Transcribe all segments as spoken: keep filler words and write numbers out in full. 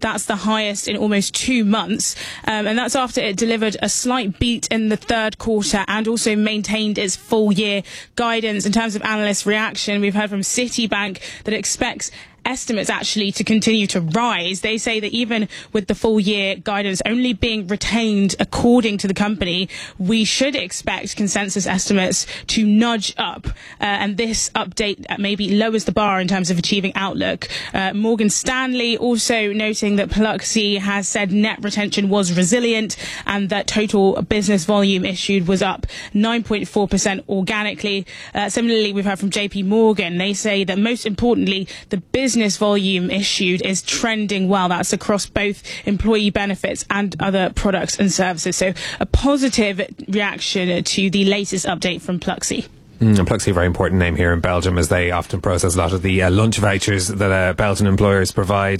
That's the highest in almost two months. Um, and that's after it delivered a slight beat in the third quarter and also maintained its full year guidance. In terms of analyst reaction, we've heard from Citibank that it expects estimates actually to continue to rise. They say that even with the full year guidance only being retained according to the company, we should expect consensus estimates to nudge up. Uh, and this update maybe lowers the bar in terms of achieving outlook. Uh, Morgan Stanley also noting that Pluxee has said net retention was resilient and that total business volume issued was up nine point four percent organically. Uh, similarly, we've heard from J P Morgan. They say that most importantly, the business Business volume issued is trending well. That's across both employee benefits and other products and services. So a positive reaction to the latest update from Pluxee. Mm, and Pluxee, a very important name here in Belgium, as they often process a lot of the uh, lunch vouchers that uh, Belgian employers provide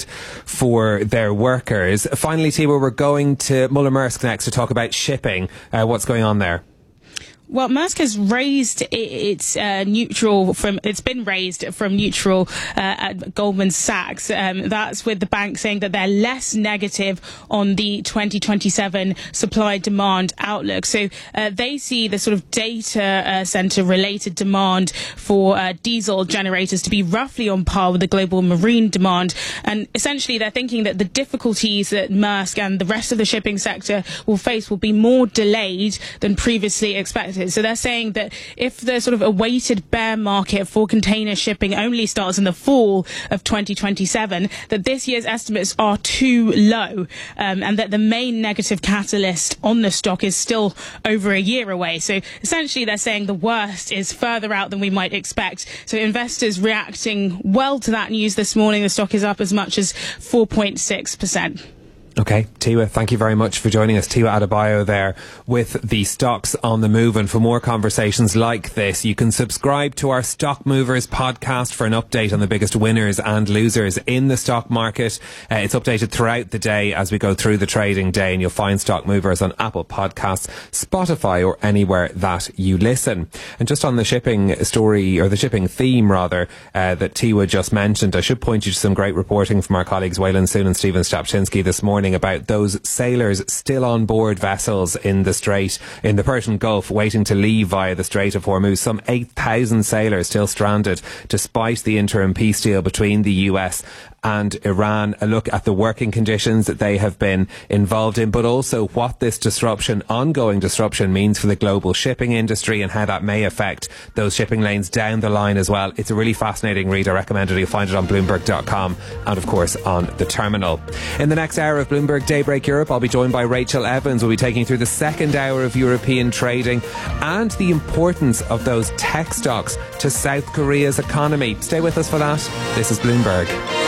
for their workers. Finally, Tiwa, we're going to Muller-Maersk next to talk about shipping. Uh, what's going on there? Well, Maersk has raised its uh, neutral from, it's been raised from neutral uh, at Goldman Sachs. Um, that's with the bank saying that they're less negative on the twenty twenty-seven supply demand outlook. So uh, they see the sort of data uh, center related demand for uh, diesel generators to be roughly on par with the global marine demand. And essentially they're thinking that the difficulties that Maersk and the rest of the shipping sector will face will be more delayed than previously expected. So they're saying that if the sort of awaited bear market for container shipping only starts in the fall of twenty twenty-seven, that this year's estimates are too low, um, and that the main negative catalyst on the stock is still over a year away. So essentially they're saying the worst is further out than we might expect. So investors reacting well to that news this morning. The stock is up as much as four point six percent. Okay, Tiwa, thank you very much for joining us. Tiwa Adebayo there with the Stocks on the Move. And for more conversations like this, you can subscribe to our Stock Movers podcast for an update on the biggest winners and losers in the stock market. Uh, it's updated throughout the day as we go through the trading day, and you'll find Stock Movers on Apple Podcasts, Spotify, or anywhere that you listen. And just on the shipping story, or the shipping theme rather, uh, that Tiwa just mentioned, I should point you to some great reporting from our colleagues Waylon Soon and Stephen Stapczynski this morning about those sailors still on board vessels in the Strait, in the Persian Gulf, waiting to leave via the Strait of Hormuz. Some eight thousand sailors still stranded despite the interim peace deal between the U S and Iran. A look at the working conditions that they have been involved in, but also what this disruption, ongoing disruption, means for the global shipping industry and how that may affect those shipping lanes down the line as well. It's a really fascinating read. I recommend it. You'll find it on Bloomberg dot com and of course on the terminal. In the next hour of Bloomberg Daybreak Europe, I'll be joined by Rachel Evans. We'll be taking you through the second hour of European trading and the importance of those tech stocks to South Korea's economy. Stay with us for that. This is Bloomberg.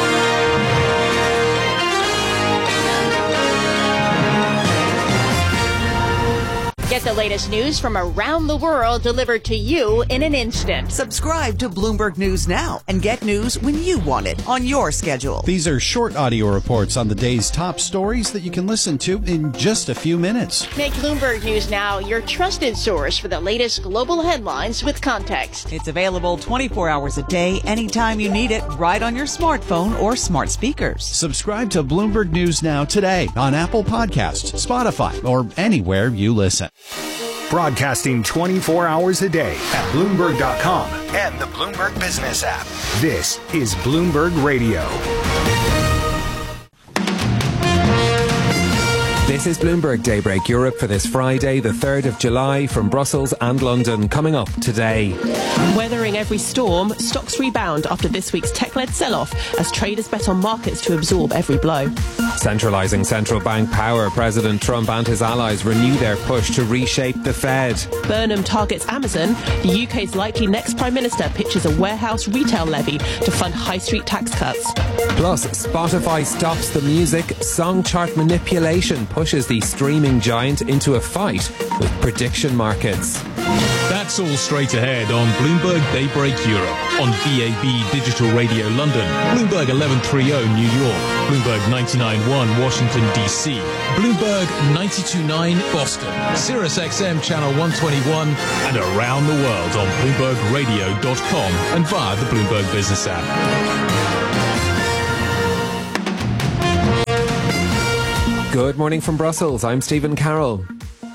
Get the latest news from around the world delivered to you in an instant. Subscribe to Bloomberg News now and get news when you want it on your schedule. These are short audio reports on the day's top stories that you can listen to in just a few minutes. Make Bloomberg News Now your trusted source for the latest global headlines with context. It's available twenty-four hours a day, anytime you need it, right on your smartphone or smart speakers. Subscribe to Bloomberg News Now today on Apple Podcasts, Spotify, or anywhere you listen. Broadcasting twenty-four hours a day at Bloomberg dot com and the Bloomberg Business app. This is Bloomberg Radio. This is Bloomberg Daybreak Europe for this Friday, the third of July, from Brussels and London. Coming up today. Weathering every storm, stocks rebound after this week's tech-led sell-off as traders bet on markets to absorb every blow. Centralising central bank power, President Trump and his allies renew their push to reshape the Fed. Burnham targets Amazon. The U K's likely next Prime Minister pitches a warehouse retail levy to fund high street tax cuts. Plus, Spotify stops the music. Song chart manipulation pushes the streaming giant into a fight with prediction markets. That's all straight ahead on Bloomberg Daybreak Europe, on B A B Digital Radio London, Bloomberg eleven thirty New York, Bloomberg ninety-nine point one Washington D C, Bloomberg ninety-two point nine Boston, Sirius X M Channel one twenty-one, and around the world on Bloomberg Radio dot com and via the Bloomberg Business app. Good morning from Brussels. I'm Stephen Carroll.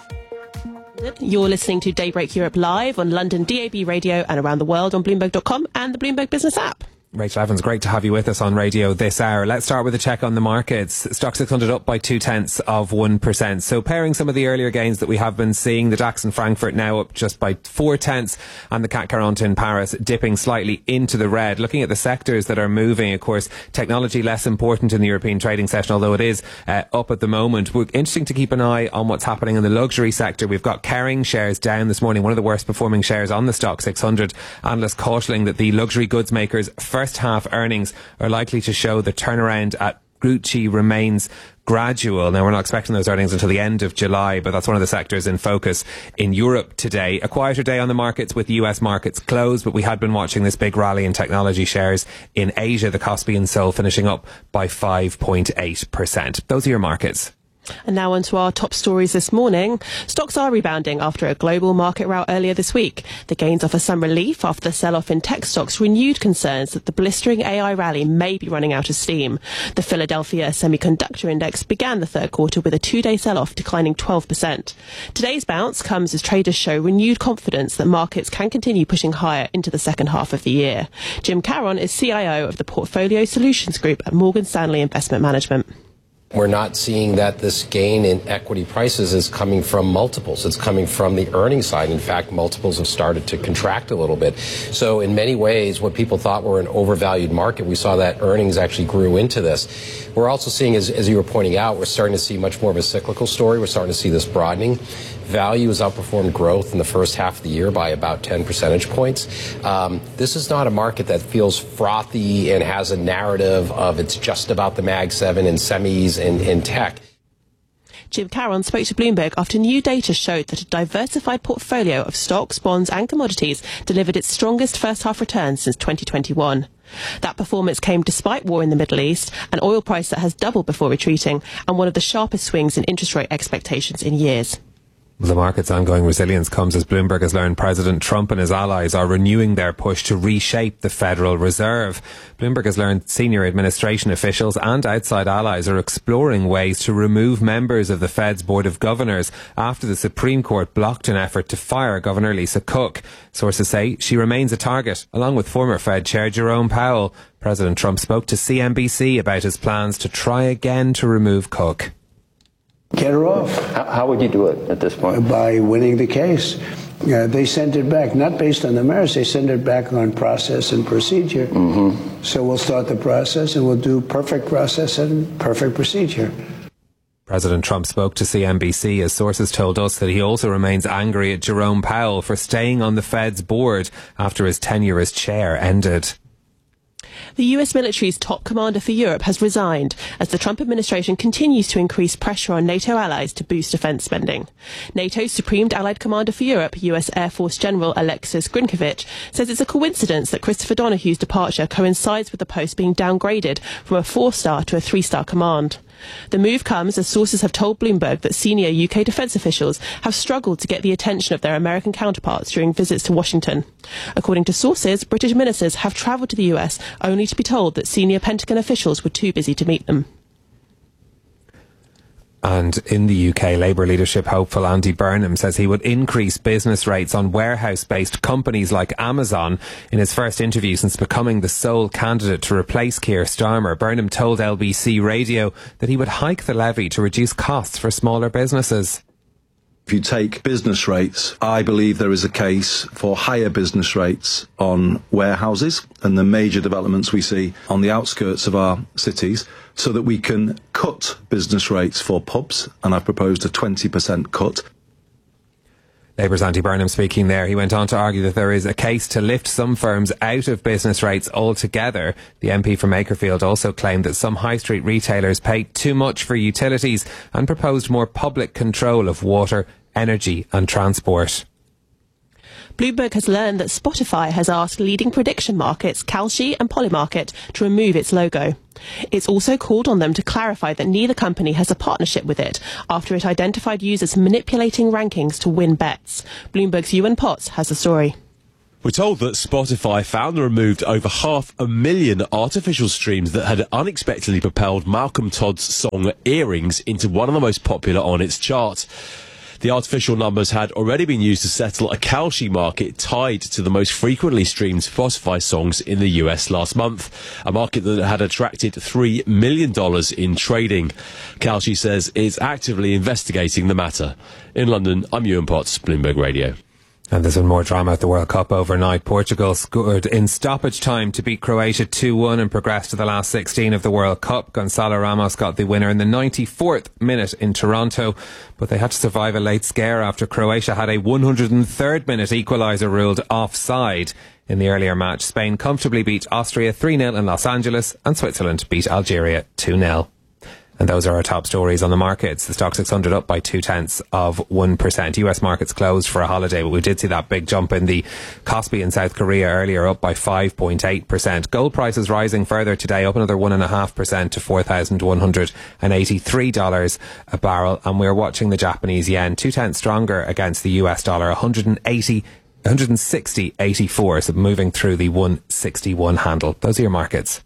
You're listening to Daybreak Europe live on London D A B radio and around the world on Bloomberg dot com and the Bloomberg Business app. Rachel Evans, great to have you with us on radio this hour. Let's start with a check on the markets. Stock six hundred up by two tenths of one percent. So pairing some of the earlier gains that we have been seeing, the DAX in Frankfurt now up just by four tenths and the C A C quarante in Paris dipping slightly into the red. Looking at the sectors that are moving, of course, technology less important in the European trading session, although it is uh, up at the moment. We're interesting to keep an eye on what's happening in the luxury sector. We've got Kering shares down this morning, one of the worst performing shares on the stock six hundred. Analysts cautioning that the luxury goods makers' first half earnings are likely to show the turnaround at Gucci remains gradual. Now, we're not expecting those earnings until the end of July, but that's one of the sectors in focus in Europe today. A quieter day on the markets with U S markets closed, but we had been watching this big rally in technology shares in Asia, the Kospi and Seoul finishing up by five point eight percent. Those are your markets. And now on to our top stories this morning. Stocks are rebounding after a global market rout earlier this week. The gains offer some relief after the sell-off in tech stocks renewed concerns that the blistering A I rally may be running out of steam. The Philadelphia Semiconductor Index began the third quarter with a two-day sell-off, declining twelve percent. Today's bounce comes as traders show renewed confidence that markets can continue pushing higher into the second half of the year. Jim Caron is C I O of the Portfolio Solutions Group at Morgan Stanley Investment Management. We're not seeing that this gain in equity prices is coming from multiples. It's coming from the earnings side. In fact, multiples have started to contract a little bit. So in many ways, what people thought were an overvalued market, we saw that earnings actually grew into this. We're also seeing, as, as you were pointing out, we're starting to see much more of a cyclical story. We're starting to see this broadening. Value has outperformed growth in the first half of the year by about ten percentage points. Um, this is not a market that feels frothy and has a narrative of it's just about the Mag seven and semis and, and tech. Jim Caron spoke to Bloomberg after new data showed that a diversified portfolio of stocks, bonds and commodities delivered its strongest first half returns since twenty twenty-one. That performance came despite war in the Middle East, an oil price that has doubled before retreating, and one of the sharpest swings in interest rate expectations in years. The market's ongoing resilience comes as Bloomberg has learned President Trump and his allies are renewing their push to reshape the Federal Reserve. Bloomberg has learned senior administration officials and outside allies are exploring ways to remove members of the Fed's Board of Governors after the Supreme Court blocked an effort to fire Governor Lisa Cook. Sources say she remains a target, along with former Fed Chair Jerome Powell. President Trump spoke to C N B C about his plans to try again to remove Cook. Get her off. How, how would you do it at this point? By winning the case. Yeah, they sent it back, not based on the merits, they sent it back on process and procedure. Mm-hmm. So we'll start the process and we'll do perfect process and perfect procedure. President Trump spoke to C N B C as sources told us that he also remains angry at Jerome Powell for staying on the Fed's board after his tenure as chair ended. The U S military's top commander for Europe has resigned as the Trump administration continues to increase pressure on NATO allies to boost defence spending. NATO's Supreme Allied Commander for Europe, U S Air Force General Alexis Grinkovich, says it's a coincidence that Christopher Donohue's departure coincides with the post being downgraded from a four-star to a three-star command. The move comes as sources have told Bloomberg that senior U K defence officials have struggled to get the attention of their American counterparts during visits to Washington. According to sources, British ministers have travelled to the U S only to be told that senior Pentagon officials were too busy to meet them. And in the U K, Labour leadership hopeful Andy Burnham says he would increase business rates on warehouse-based companies like Amazon. In his first interview since becoming the sole candidate to replace Keir Starmer, Burnham told L B C Radio that he would hike the levy to reduce costs for smaller businesses. If you take business rates, I believe there is a case for higher business rates on warehouses and the major developments we see on the outskirts of our cities, so that we can cut business rates for pubs, and I've proposed a twenty percent cut. Labour's Andy Burnham speaking there. He went on to argue that there is a case to lift some firms out of business rates altogether. The M P from Makerfield also claimed that some high street retailers pay too much for utilities and proposed more public control of water, energy and transport. Bloomberg has learned that Spotify has asked leading prediction markets Kalshi and Polymarket to remove its logo. It's also called on them to clarify that neither company has a partnership with it after it identified users manipulating rankings to win bets. Bloomberg's Ewan Potts has the story. We're told that Spotify found and removed over half a million artificial streams that had unexpectedly propelled Malcolm Todd's song Earrings into one of the most popular on its chart. The artificial numbers had already been used to settle a Kalshi market tied to the most frequently streamed Spotify songs in the U S last month, a market that had attracted three million dollars in trading. Kalshi says it's actively investigating the matter. In London, I'm Ewan Potts, Bloomberg Radio. And there's been more drama at the World Cup overnight. Portugal scored in stoppage time to beat Croatia two one and progress to the last sixteen of the World Cup. Gonçalo Ramos got the winner in the ninety-fourth minute in Toronto, but they had to survive a late scare after Croatia had a one hundred third minute equaliser ruled offside. In the earlier match, Spain comfortably beat Austria three nil in Los Angeles, and Switzerland beat Algeria two nil. And those are our top stories on the markets. The Stock six hundred up by two tenths of one percent. U S markets closed for a holiday, but we did see that big jump in the Kospi in South Korea earlier, up by five point eight percent. Gold prices rising further today, up another one point five percent to four thousand one hundred eighty-three dollars a barrel. And we're watching the Japanese yen, two tenths stronger against the U S dollar, one hundred eighty, one hundred sixty eighty-four, so moving through the one sixty-one handle. Those are your markets.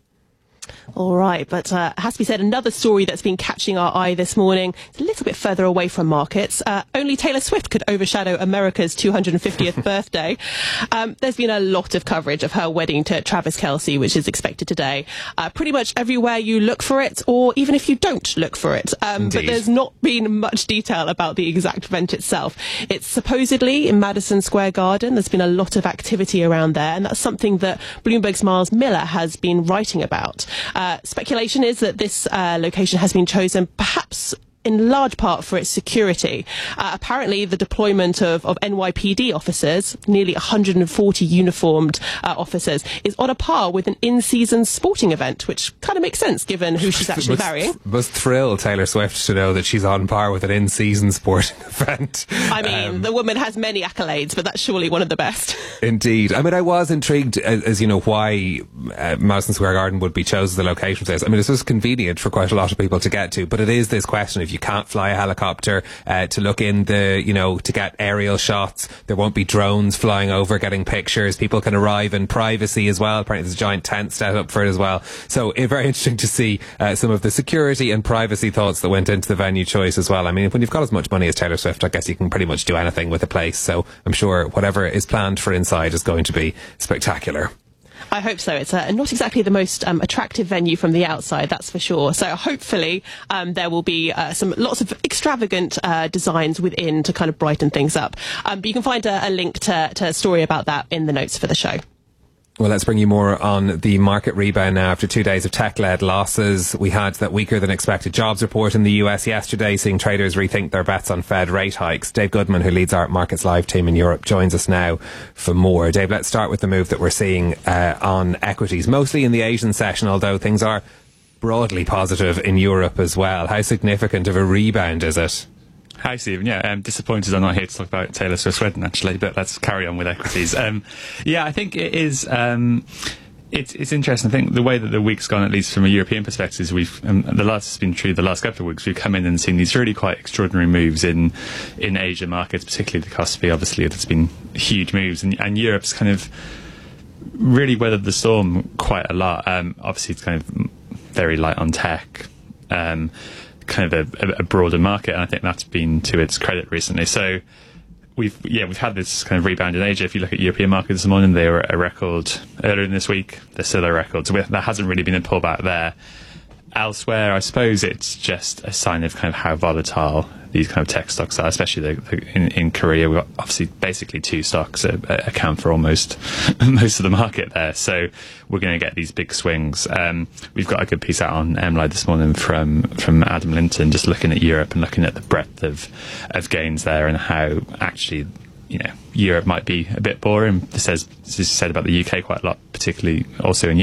All right, but uh, it has to be said, another story that's been catching our eye this morning, it's a little bit further away from markets. Uh, only Taylor Swift could overshadow America's two hundred fiftieth birthday. Um, there's been a lot of coverage of her wedding to Travis Kelce, which is expected today. Uh, pretty much everywhere you look for it, or even if you don't look for it. Um, but there's not been much detail about the exact event itself. It's supposedly in Madison Square Garden. There's been a lot of activity around there, and that's something that Bloomberg's Miles Miller has been writing about. Uh, speculation is that this uh, location has been chosen perhaps in large part for its security. Uh, apparently, the deployment of, of N Y P D officers, nearly one hundred forty uniformed uh, officers, is on a par with an in-season sporting event, which kind of makes sense given who she's actually must, marrying. Must thrill Taylor Swift to know that she's on par with an in-season sporting event. I mean, um, the woman has many accolades, but that's surely one of the best. Indeed. I mean, I was intrigued as, as you know, why uh, Madison Square Garden would be chosen as the location for this. I mean, this is convenient for quite a lot of people to get to, but it is this question: if you can't fly a helicopter uh, to look in the, you know, to get aerial shots, there won't be drones flying over getting pictures. People can arrive in privacy as well. Apparently there's a giant tent set up for it as well. So it's very interesting to see uh, some of the security and privacy thoughts that went into the venue choice as well. I mean, when you've got as much money as Taylor Swift, I guess you can pretty much do anything with a place. So I'm sure whatever is planned for inside is going to be spectacular. I hope so. It's uh, not exactly the most um, attractive venue from the outside, that's for sure. So hopefully um, there will be uh, some lots of extravagant uh, designs within to kind of brighten things up. Um, but you can find a, a link to, to a story about that in the notes for the show. Well, let's bring you more on the market rebound now. After two days of tech-led losses, we had that weaker than expected jobs report in the U S yesterday, seeing traders rethink their bets on Fed rate hikes. Dave Goodman, who leads our Markets Live team in Europe, joins us now for more. Dave, let's start with the move that we're seeing uh, on equities, mostly in the Asian session, although things are broadly positive in Europe as well. How significant of a rebound is it? Hi, Stephen. Yeah, I'm disappointed I'm not here to talk about Taylor Swift's wedding, actually, but let's carry on with equities. Um, yeah, I think it is... Um, It's, it's interesting. I think the way that the week's gone, at least from a European perspective, is we've um, the last has been true the last couple of weeks. We've come in and seen these really quite extraordinary moves in in Asia markets, particularly the Kospi. Obviously, there's been huge moves, and, and Europe's kind of really weathered the storm quite a lot. Um, obviously, it's kind of very light on tech, um, kind of a, a broader market, and I think that's been to its credit recently. So. We've yeah we've had this kind of rebound in Asia. If you look at European markets this morning, they were at a record earlier in this week. They're still a record, so there hasn't really been a pullback there. Elsewhere, I suppose it's just a sign of kind of how volatile these kind of tech stocks are, especially the, the, in, in Korea. We've got obviously basically two stocks that account for almost most of the market there. So we're going to get these big swings. Um, we've got a good piece out on M L I this morning from from Adam Linton, just looking at Europe and looking at the breadth of of gains there and how actually, you know, Europe might be a bit boring. This says this is said about the U K quite a lot, particularly also in Europe.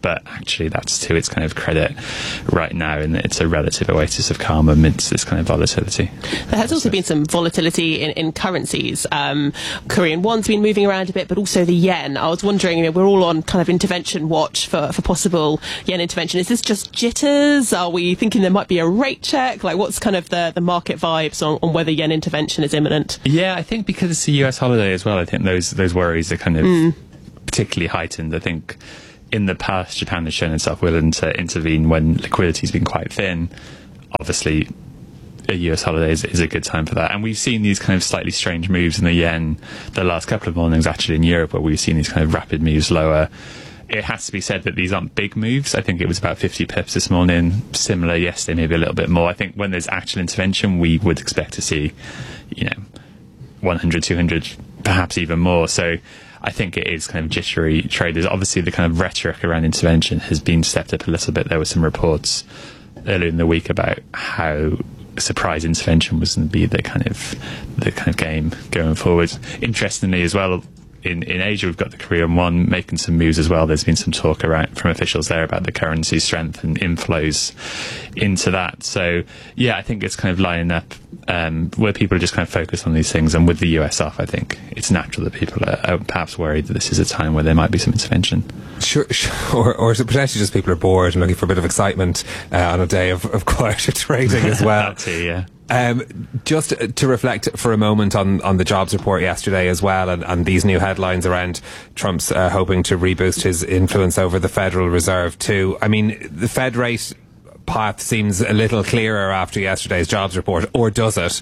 but actually that's to its kind of credit right now, and it's a relative oasis of calm amidst this kind of volatility. There has also been some volatility in, in currencies. Um, Korean won's been moving around a bit, but also the yen. I was wondering, you know, we're all on kind of intervention watch for, for possible yen intervention. Is this just jitters? Are we thinking there might be a rate check? Like, what's kind of the, the market vibes on, on whether yen intervention is imminent? Yeah, I think because it's a U S holiday as well, I think those those worries are kind of mm. particularly heightened. I think in the past, Japan has shown itself willing to intervene when liquidity has been quite thin. Obviously, a U S holiday is, is a good time for that. And we've seen these kind of slightly strange moves in the yen the last couple of mornings, actually, in Europe, where we've seen these kind of rapid moves lower. It has to be said that these aren't big moves. I think it was about fifty pips this morning. Similar yesterday, maybe a little bit more. I think when there's actual intervention, we would expect to see, you know, one hundred, two hundred, perhaps even more. So I think it is kind of jittery traders. Obviously, the kind of rhetoric around intervention has been stepped up a little bit. There were some reports earlier in the week about how surprise intervention was going to be the kind of the kind of game going forward. Interestingly, as well, in in Asia, we've got the Korean won making some moves as well. There's been some talk around from officials there about the currency strength and inflows into that. So yeah, I think it's kind of lining up um, where people are just kind of focused on these things. And with the U S off, I think it's natural that people are, are perhaps worried that this is a time where there might be some intervention. Sure, sure. Or, or is it potentially just people are bored and looking for a bit of excitement uh, on a day of, of quieter trading as well? That too, yeah. Um, just to reflect for a moment on, on the jobs report yesterday as well, and, and these new headlines around Trump's uh, hoping to reboost his influence over the Federal Reserve too. I mean, the Fed rate path seems a little clearer after yesterday's jobs report, or does it?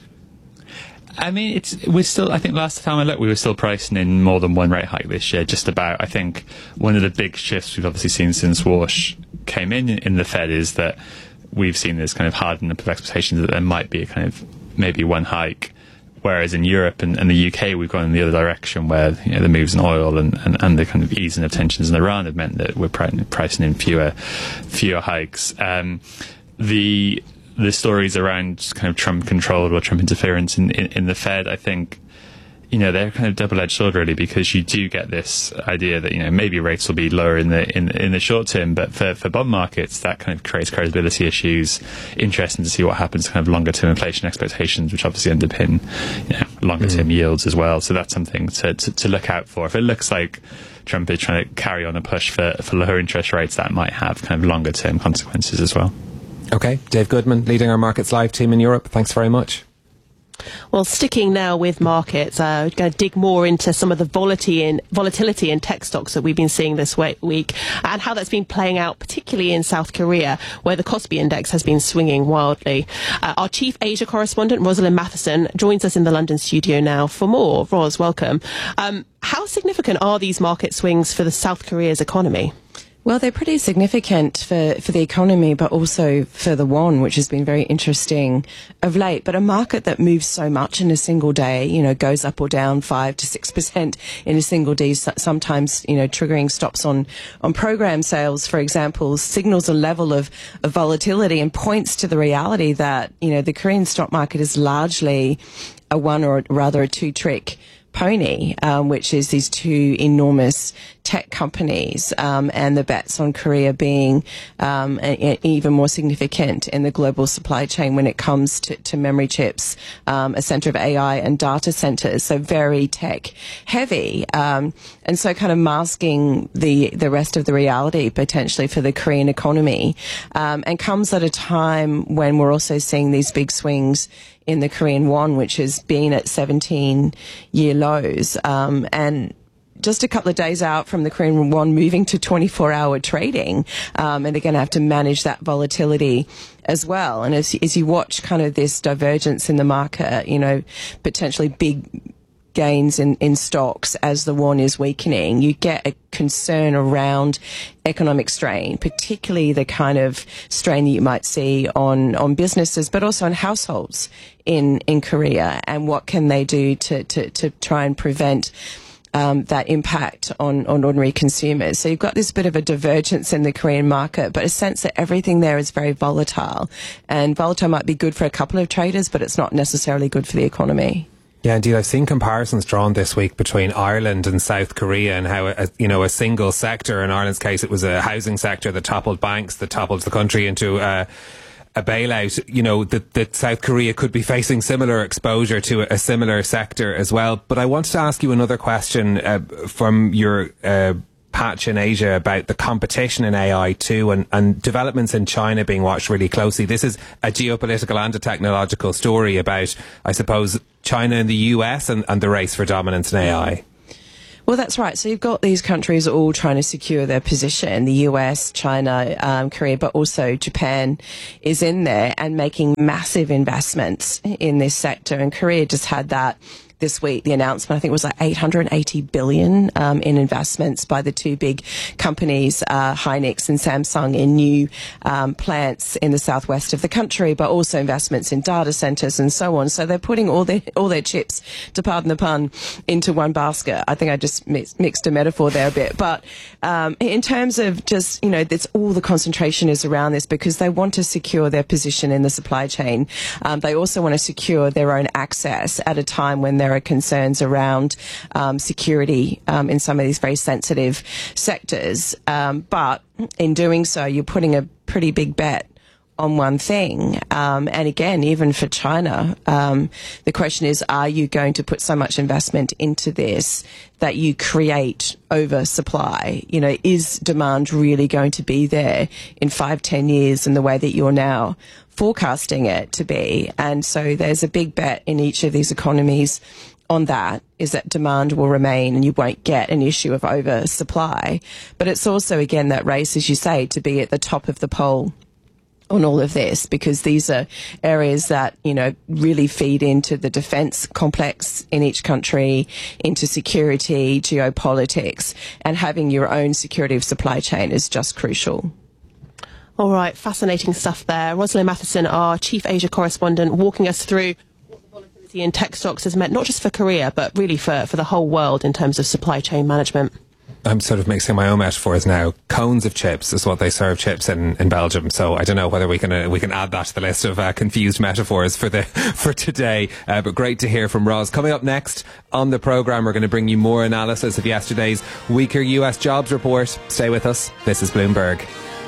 I mean, it's we're still. I think last time I looked, we were still pricing in more than one rate hike this year. Just about. I think one of the big shifts we've obviously seen since Walsh came in in the Fed is that we've seen this kind of harden up of expectations that there might be a kind of maybe one hike, whereas in Europe and, and the U K we've gone in the other direction, where you know, the moves in oil and, and, and the kind of easing of tensions in Iran have meant that we're pricing in fewer fewer hikes. Um, the the stories around kind of Trump controlled or Trump interference in, in, in the Fed, I think, you know, they're kind of double-edged sword really, because you do get this idea that, you know, maybe rates will be lower in the in, in the short term, but for, for bond markets, that kind of creates credibility issues. Interesting to see what happens to kind of longer-term inflation expectations, which obviously underpin, you know, longer-term mm-hmm. yields as well. So that's something to, to, to look out for. If it looks like Trump is trying to carry on a push for, for lower interest rates, that might have kind of longer-term consequences as well. Okay, Dave Goodman, leading our Markets Live team in Europe. Thanks very much. Well, sticking now with markets, uh, we're going to dig more into some of the volatility in, volatility in tech stocks that we've been seeing this week, and how that's been playing out, particularly in South Korea, where the Kospi index has been swinging wildly. Uh, our chief Asia correspondent, Rosalind Matheson, joins us in the London studio now for more. Ros, welcome. Um, how significant are these market swings for the South Korea's economy? Well, they're pretty significant for, for the economy, but also for the won, which has been very interesting of late. But a market that moves so much in a single day, you know, goes up or down five to six percent in a single day, sometimes, you know, triggering stops on, on program sales, for example, signals a level of, of volatility and points to the reality that, you know, the Korean stock market is largely a one or rather a two trick pony, um, which is these two enormous tech companies, um, and the bets on Korea being um, a, a even more significant in the global supply chain when it comes to, to memory chips, um, a center of A I and data centers, so very tech heavy, um, and so kind of masking the the rest of the reality potentially for the Korean economy, um, and comes at a time when we're also seeing these big swings in the Korean won, which has been at seventeen-year lows, um, and just a couple of days out from the Korean won moving to twenty-four hour trading, um, and they're going to have to manage that volatility as well. And as, as you watch kind of this divergence in the market, you know, potentially big gains in, in stocks as the won is weakening, you get a concern around economic strain, particularly the kind of strain that you might see on, on businesses, but also on households in, in Korea, and what can they do to, to, to try and prevent Um, that impact on, on ordinary consumers. So you've got this bit of a divergence in the Korean market, but a sense that everything there is very volatile. And volatile might be good for a couple of traders, but it's not necessarily good for the economy. Yeah, indeed. I've seen comparisons drawn this week between Ireland and South Korea, and how, a, you know, a single sector, in Ireland's case, it was a housing sector that toppled banks, that toppled the country into uh, a bailout. You know, that, that South Korea could be facing similar exposure to a, a similar sector as well. But I wanted to ask you another question uh, from your uh, patch in Asia about the competition in A I too, and, and developments in China being watched really closely. This is a geopolitical and a technological story about, I suppose, China and the U S and, and the race for dominance in A I. Well, that's right. So you've got these countries all trying to secure their position. The U S, China, um, Korea, but also Japan is in there and making massive investments in this sector. And Korea just had that this week, the announcement, I think it was like eight hundred eighty billion um, in investments by the two big companies, uh, Hynix and Samsung, in new um, plants in the southwest of the country, but also investments in data centers and so on. So they're putting all their all their chips, to pardon the pun, into one basket. I think I just mix, mixed a metaphor there a bit. But um, in terms of just, you know, that's all the concentration is around this, because they want to secure their position in the supply chain. Um, they also want to secure their own access at a time when there are concerns around um, security um, in some of these very sensitive sectors. Um, but in doing so, you're putting a pretty big bet on one thing. Um, and again, even for China, um, the question is, are you going to put so much investment into this that you create oversupply? You know, is demand really going to be there in five, ten years in the way that you're now forecasting it to be? And so there's a big bet in each of these economies on that, is that demand will remain and you won't get an issue of oversupply. But it's also, again, that race, as you say, to be at the top of the poll on all of this, because these are areas that, you know, really feed into the defence complex in each country, into security, geopolitics, and having your own security of supply chain is just crucial. All right, fascinating stuff there. Rosalind Matheson, our Chief Asia correspondent, walking us through what the volatility in tech stocks has meant, not just for Korea, but really for, for the whole world in terms of supply chain management. I'm sort of mixing my own metaphors now. Cones of chips is what they serve chips in, in Belgium. So I don't know whether we can uh, we can add that to the list of uh, confused metaphors for the for today. Uh, but great to hear from Ros. Coming up next on the programme, we're going to bring you more analysis of yesterday's weaker U S jobs report. Stay with us. This is Bloomberg.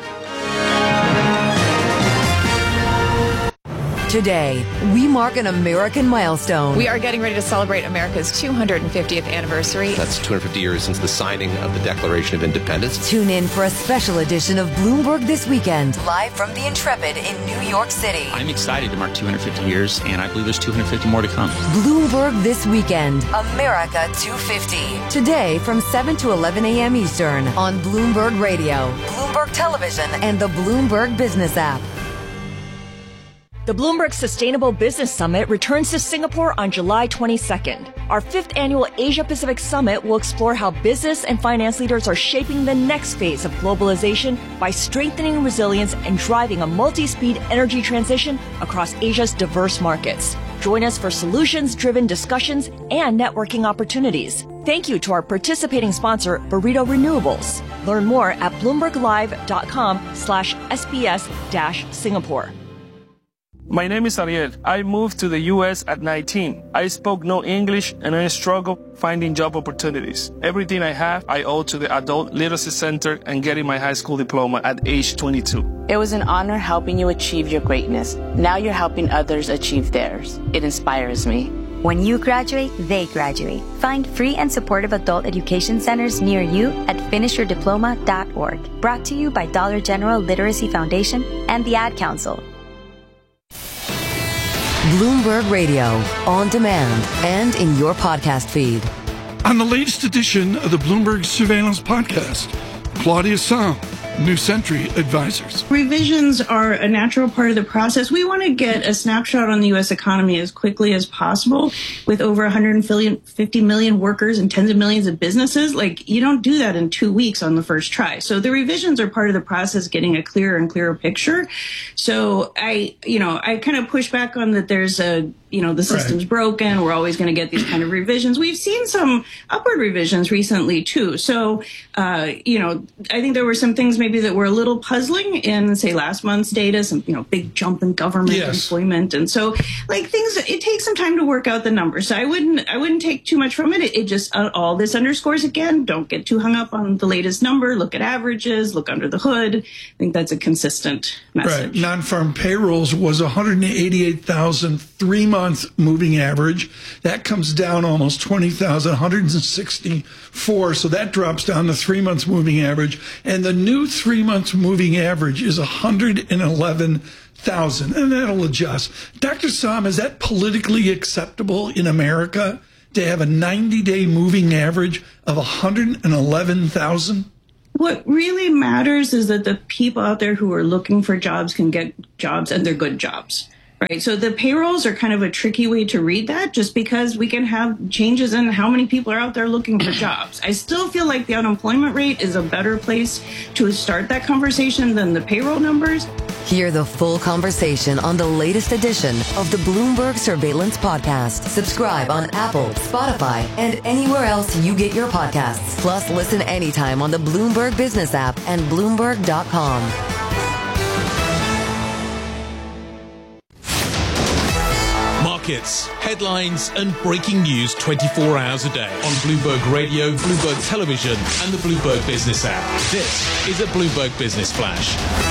Today, we mark an American milestone. We are getting ready to celebrate America's two hundred fiftieth anniversary. That's two hundred fifty years since the signing of the Declaration of Independence. Tune in for a special edition of Bloomberg This Weekend, live from the Intrepid in New York City. I'm excited to mark two hundred fifty years, and I believe there's two hundred fifty more to come. Bloomberg This Weekend, America two fifty. Today from seven to eleven a.m. Eastern on Bloomberg Radio, Bloomberg Television, and the Bloomberg Business app. The Bloomberg Sustainable Business Summit returns to Singapore on July twenty-second. Our fifth annual Asia-Pacific Summit will explore how business and finance leaders are shaping the next phase of globalization by strengthening resilience and driving a multi-speed energy transition across Asia's diverse markets. Join us for solutions-driven discussions and networking opportunities. Thank you to our participating sponsor, Burrito Renewables. Learn more at bloomberglive.com slash SBS dash Singapore. My name is Ariel. I moved to the U S at nineteen. I spoke no English and I struggled finding job opportunities. Everything I have, I owe to the Adult Literacy Center and getting my high school diploma at age twenty-two. It was an honor helping you achieve your greatness. Now you're helping others achieve theirs. It inspires me. When you graduate, they graduate. Find free and supportive adult education centers near you at finish your diploma dot org. Brought to you by Dollar General Literacy Foundation and the Ad Council. Bloomberg Radio, on demand and in your podcast feed. On the latest edition of the Bloomberg Surveillance Podcast, Claudia Sahm, New Century Advisors. Revisions are a natural part of the process. We want to get a snapshot on the U S economy as quickly as possible with over one hundred fifty million workers and tens of millions of businesses. Like, you don't do that in two weeks on the first try. So the revisions are part of the process, getting a clearer and clearer picture. So I, you know, I kind of push back on that there's a you know, the system's right. broken. We're always going to get these kind of revisions. We've seen some upward revisions recently, too. So, uh, you know, I think there were some things maybe that were a little puzzling in, say, last month's data, some, you know, big jump in government yes. employment. And so, like, things, it takes some time to work out the numbers. So I wouldn't, I wouldn't take too much from it. It, it just, uh, all this underscores, again, don't get too hung up on the latest number. Look at averages, look under the hood. I think that's a consistent message. Right. Non-farm payrolls was one hundred eighty-eight thousand three months moving average. That comes down almost twenty thousand, one hundred sixty-four. So that drops down to three months moving average. And the new three months moving average is one hundred eleven thousand. And that'll adjust. Doctor Sahm, is that politically acceptable in America to have a ninety-day moving average of one hundred eleven thousand? What really matters is that the people out there who are looking for jobs can get jobs, and they're good jobs. Right. So the payrolls are kind of a tricky way to read that, just because we can have changes in how many people are out there looking for jobs. I still feel like the unemployment rate is a better place to start that conversation than the payroll numbers. Hear the full conversation on the latest edition of the Bloomberg Surveillance Podcast. Subscribe on Apple, Spotify, and anywhere else you get your podcasts. Plus, listen anytime on the Bloomberg Business app and Bloomberg dot com. Markets, headlines, and breaking news twenty-four hours a day on Bloomberg Radio, Bloomberg Television, and the Bloomberg Business app. This is a Bloomberg Business Flash.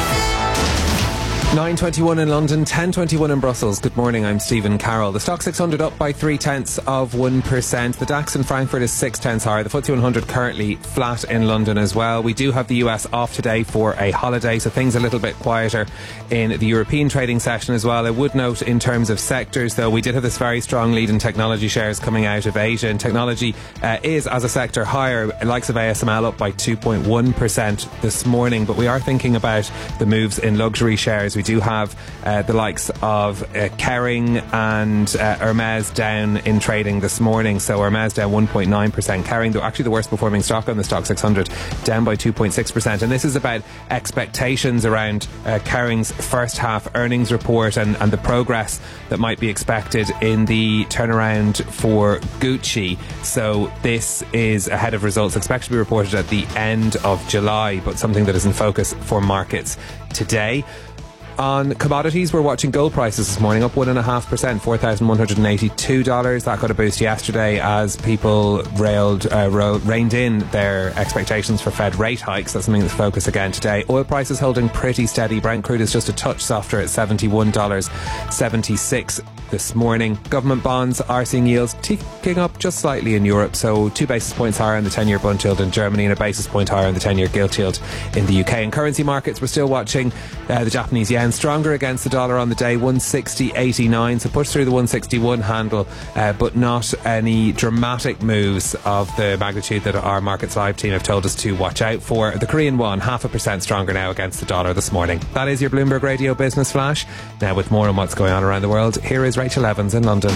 nine twenty-one in London, ten twenty-one in Brussels. Good morning, I'm Stephen Carroll. The Stock six hundred up by three tenths of one percent. The DAX in Frankfurt is six tenths higher. The F T S E one hundred currently flat in London as well. We do have the U S off today for a holiday, so things a little bit quieter in the European trading session as well. I would note in terms of sectors, though, we did have this very strong lead in technology shares coming out of Asia, and technology uh, is, as a sector, higher. Likes of A S M L up by two point one percent this morning, but we are thinking about the moves in luxury shares. We do have uh, the likes of uh, Kering and uh, Hermes down in trading this morning. So Hermes down one point nine percent. Kering, though, actually the worst performing stock on the Stock six hundred, down by two point six percent. And this is about expectations around uh, Kering's first half earnings report and, and the progress that might be expected in the turnaround for Gucci. So this is ahead of results expected to be reported at the end of July, but something that is in focus for markets today. On commodities, we're watching gold prices this morning up one point five percent, four thousand one hundred eighty-two dollars. That got a boost yesterday as people railed, uh, ro- reined in their expectations for Fed rate hikes. That's something that's focus again today. Oil prices holding pretty steady. Brent crude is just a touch softer at seventy-one dollars and seventy-six cents this morning. Government bonds are seeing yields ticking up just slightly in Europe, so two basis points higher in the ten-year Bund yield in Germany and a basis point higher in the ten-year gilt yield in the U K. In currency markets, we're still watching uh, the Japanese yen stronger against the dollar on the day, one sixty eighty-nine, so push through the one sixty-one handle, uh, but not any dramatic moves of the magnitude that our Markets Live team have told us to watch out for. The Korean won half a percent stronger now against the dollar this morning. That is your Bloomberg Radio Business Flash. Now, with more on what's going on around the world, here is Rachel Evans in London.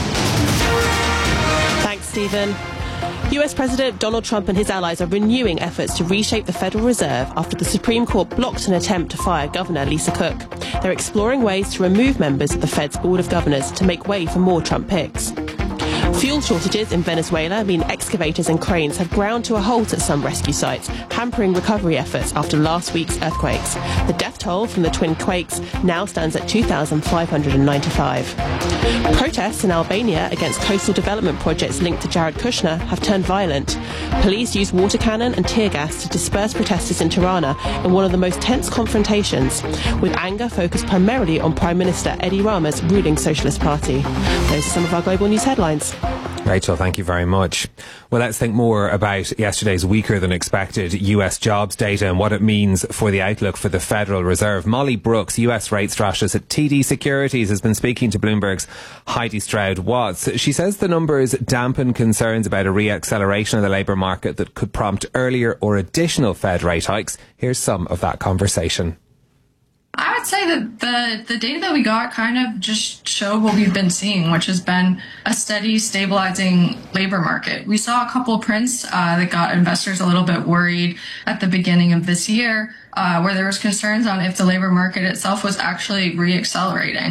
Thanks, Stephen. U S President Donald Trump and his allies are renewing efforts to reshape the Federal Reserve after the Supreme Court blocked an attempt to fire Governor Lisa Cook. They're exploring ways to remove members of the Fed's Board of Governors to make way for more Trump picks. Fuel shortages in Venezuela mean excavators and cranes have ground to a halt at some rescue sites, hampering recovery efforts after last week's earthquakes. The death toll from the twin quakes now stands at two thousand five hundred ninety-five. Protests in Albania against coastal development projects linked to Jared Kushner have turned violent. Police used water cannon and tear gas to disperse protesters in Tirana in one of the most tense confrontations, with anger focused primarily on Prime Minister Edi Rama's ruling Socialist Party. Those are some of our global news headlines. Rachel, thank you very much. Well, let's think more about yesterday's weaker than expected U S jobs data and what it means for the outlook for the Federal Reserve. Molly Brooks, U S rate strategist at T D Securities, has been speaking to Bloomberg's Heidi Stroud-Watts. She says the numbers dampen concerns about a re-acceleration of the labour market that could prompt earlier or additional Fed rate hikes. Here's some of that conversation. I would say that the, the data that we got kind of just showed what we've been seeing, which has been a steady, stabilizing labor market. We saw a couple of prints uh, that got investors a little bit worried at the beginning of this year, uh, where there was concerns on if the labor market itself was actually re-accelerating.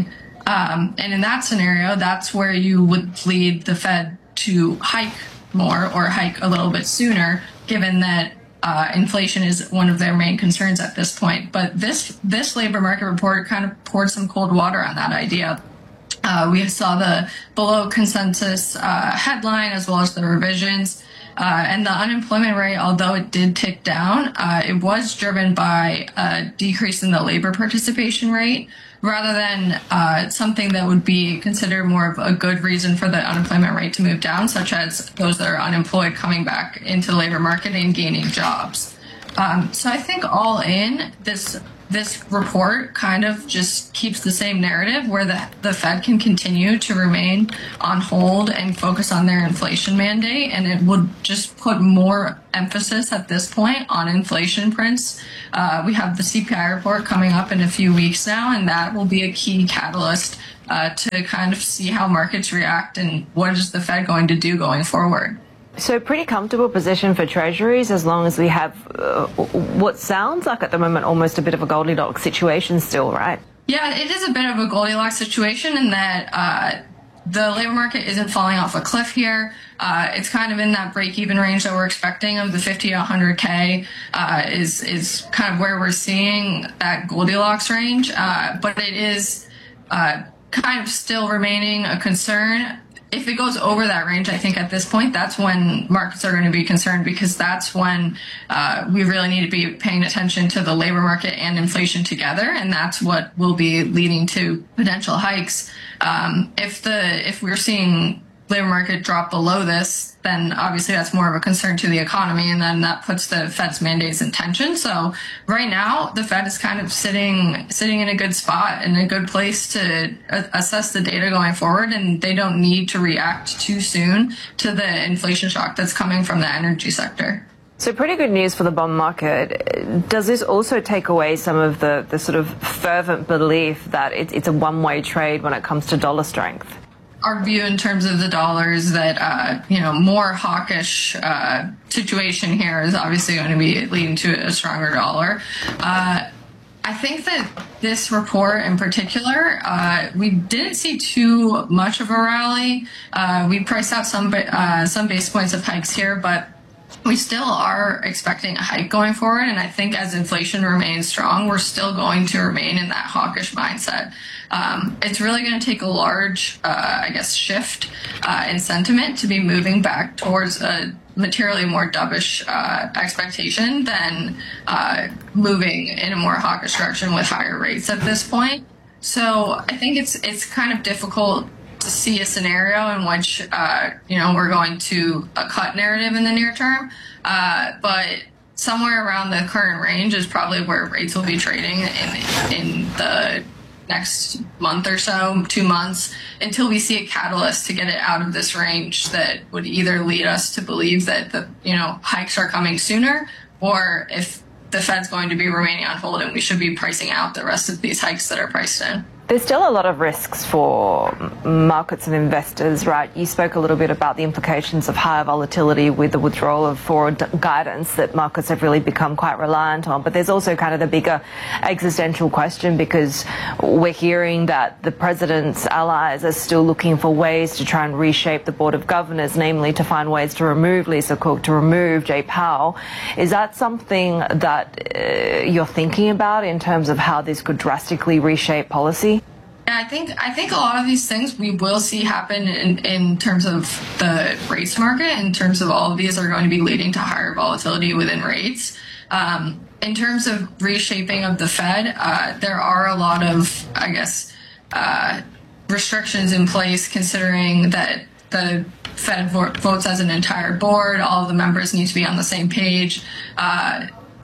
Um, and in that scenario, that's where you would lead the Fed to hike more or hike a little bit sooner, given that uh, inflation is one of their main concerns at this point. But this this labor market report kind of poured some cold water on that idea. Uh, we saw the below consensus uh, headline as well as the revisions. Uh, and the unemployment rate, although it did tick down, uh, it was driven by a decrease in the labor participation rate rather than uh, something that would be considered more of a good reason for the unemployment rate to move down, such as those that are unemployed coming back into the labor market and gaining jobs. Um, so I think all in, this this report kind of just keeps the same narrative where the, the Fed can continue to remain on hold and focus on their inflation mandate. And it would just put more emphasis at this point on inflation prints. Uh, we have the C P I report coming up in a few weeks now, and that will be a key catalyst uh, to kind of see how markets react and what is the Fed going to do going forward. So pretty comfortable position for treasuries as long as we have uh, what sounds like at the moment almost a bit of a Goldilocks situation still, right? Yeah, it is a bit of a Goldilocks situation in that uh, the labor market isn't falling off a cliff here. Uh, it's kind of in that break-even range that we're expecting of the fifty to one hundred K uh, is, is kind of where we're seeing that Goldilocks range. Uh, but it is uh, kind of still remaining a concern. If it goes over that range, I think at this point, that's when markets are going to be concerned, because that's when uh, we really need to be paying attention to the labor market and inflation together. And that's what will be leading to potential hikes. Um, if the if we're seeing labor market drop below this, then obviously that's more of a concern to the economy, and then that puts the Fed's mandates in tension. So right now, the Fed is kind of sitting sitting in a good spot, in a good place to a- assess the data going forward, and they don't need to react too soon to the inflation shock that's coming from the energy sector. So pretty good news for the bond market. Does this also take away some of the, the sort of fervent belief that it, it's a one-way trade when it comes to dollar strength? Our view in terms of the dollar is that, uh, you know, more hawkish uh, situation here is obviously going to be leading to a stronger dollar. Uh, I think that this report in particular, uh, we didn't see too much of a rally. Uh, we priced out some uh, some base points of hikes here, but we still are expecting a hike going forward. And I think as inflation remains strong, we're still going to remain in that hawkish mindset. Um, it's really going to take a large, uh, I guess, shift uh, in sentiment to be moving back towards a materially more dovish uh, expectation than uh, moving in a more hawkish direction with higher rates at this point. So I think it's it's kind of difficult to see a scenario in which, uh, you know, we're going to a cut narrative in the near term. Uh, but somewhere around the current range is probably where rates will be trading in, in the next month or so, two months, until we see a catalyst to get it out of this range that would either lead us to believe that the, you know, hikes are coming sooner, or if the Fed's going to be remaining on hold and we should be pricing out the rest of these hikes that are priced in. There's still a lot of risks for markets and investors, right? You spoke a little bit about the implications of higher volatility with the withdrawal of forward guidance that markets have really become quite reliant on. But there's also kind of the bigger existential question, because we're hearing that the president's allies are still looking for ways to try and reshape the Board of Governors, namely to find ways to remove Lisa Cook, to remove Jay Powell. Is that something that uh, you're thinking about in terms of how this could drastically reshape policy? I think I think a lot of these things we will see happen in, in terms of the rates market. In terms of all of these are going to be leading to higher volatility within rates. Um, in terms of reshaping of the Fed, uh, there are a lot of, I guess, uh, restrictions in place, considering that the Fed vo- votes as an entire board. All of the members need to be on the same page. Uh,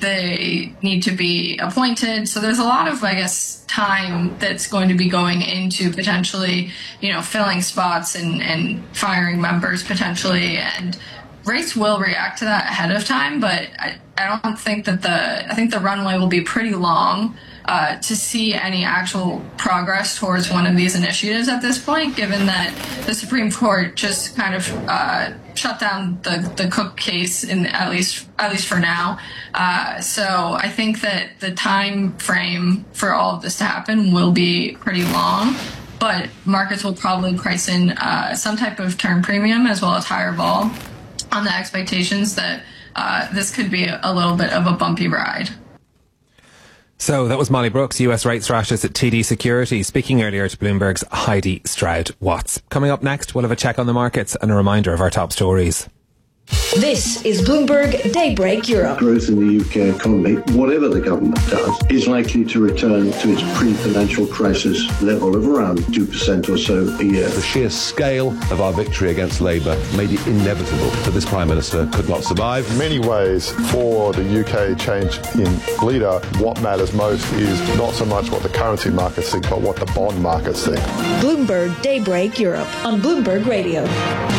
They need to be appointed. So there's a lot of, I guess, time that's going to be going into potentially, you know, filling spots and, and firing members potentially. And rates will react to that ahead of time. But I, I don't think that the, I think the runway will be pretty long uh, to see any actual progress towards one of these initiatives at this point, given that the Supreme Court just kind of uh, shut down the, the Cook case, in at least at least for now. Uh, so I think that the time frame for all of this to happen will be pretty long. but markets will probably price in uh, some type of turn premium as well as higher vol on the expectations that uh, this could be a little bit of a bumpy ride. So that was Molly Brooks, U S rate strategist at T D Securities, speaking earlier to Bloomberg's Heidi Stroud-Watts. Coming up next, we'll have a check on the markets and a reminder of our top stories. This is Bloomberg Daybreak Europe. Growth in the U K economy, whatever the government does, is likely to return to its pre-financial crisis level of around two percent or so a year. The sheer scale of our victory against Labour made it inevitable that this Prime Minister could not survive. In many ways, for the U K change in leader, what matters most is not so much what the currency markets think, but what the bond markets think. Bloomberg Daybreak Europe on Bloomberg Radio.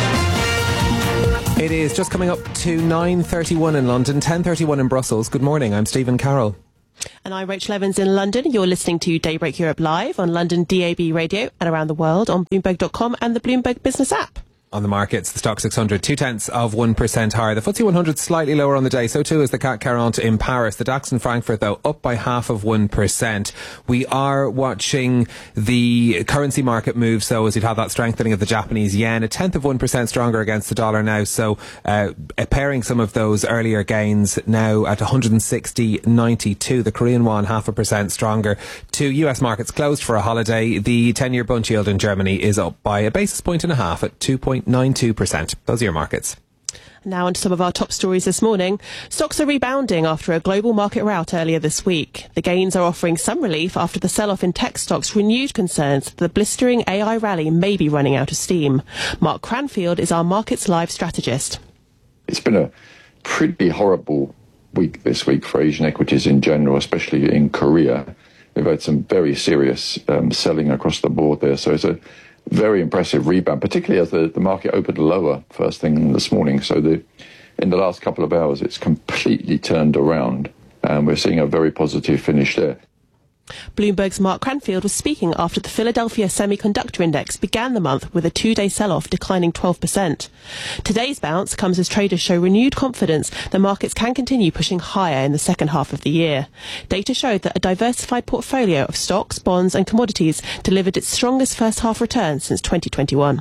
It is just coming up to nine thirty-one in London, ten thirty-one in Brussels. Good morning, I'm Stephen Carroll. And I'm Rachel Evans in London. You're listening to Daybreak Europe live on London D A B radio and around the world on Bloomberg dot com and the Bloomberg Business app. On the markets, the Stock six hundred, two tenths of one percent higher. The F T S E one hundred slightly lower on the day. So too is the C A C quarante in Paris. The DAX in Frankfurt, though, up by half of one percent. We are watching the currency market move. So as you've had that strengthening of the Japanese yen, a tenth of one percent stronger against the dollar now. So uh, pairing some of those earlier gains now at one hundred sixty ninety-two. The Korean won half a percent stronger. Two U S markets closed for a holiday. The ten-year Bund yield in Germany is up by a basis point and a half at two point nine two percent. Those are your markets. Now on to some of our top stories this morning. Stocks are rebounding after a global market rout earlier this week. The gains are offering some relief after the sell-off in tech stocks renewed concerns that the blistering A I rally may be running out of steam. Mark Cranfield is our Markets Live strategist. It's been a pretty horrible week this week for Asian equities in general, especially in Korea. We've had some very serious um, selling across the board there. So it's a very impressive rebound, particularly as the, the market opened lower first thing this morning. So the, in the last couple of hours, it's completely turned around, and we're seeing a very positive finish there. Bloomberg's Mark Cranfield was speaking after the Philadelphia Semiconductor Index began the month with a two-day sell-off declining twelve percent. Today's bounce comes as traders show renewed confidence that markets can continue pushing higher in the second half of the year. Data showed that a diversified portfolio of stocks, bonds and commodities delivered its strongest first-half return since twenty twenty-one.